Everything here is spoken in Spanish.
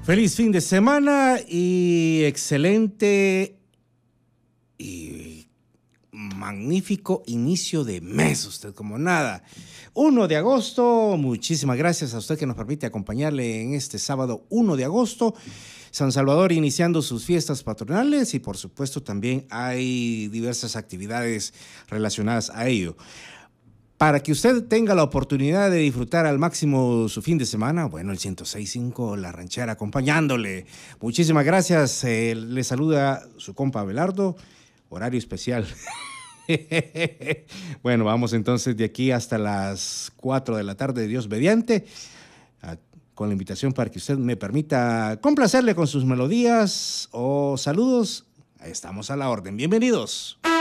Feliz fin de semana y excelente y magnífico inicio de mes, usted como nada. 1 de agosto, muchísimas gracias a usted que nos permite acompañarle en este sábado 1 de agosto. San Salvador iniciando sus fiestas patronales y por supuesto también hay diversas actividades relacionadas a ello. Para que usted tenga la oportunidad de disfrutar al máximo su fin de semana, bueno, el 106.5 La Ranchera acompañándole. Muchísimas gracias. Le saluda su compa Abelardo, horario especial. Bueno, vamos entonces de aquí hasta las 4 de la tarde, Dios mediante, con la invitación para que usted me permita complacerle con sus melodías o saludos. Estamos a la orden. Bienvenidos.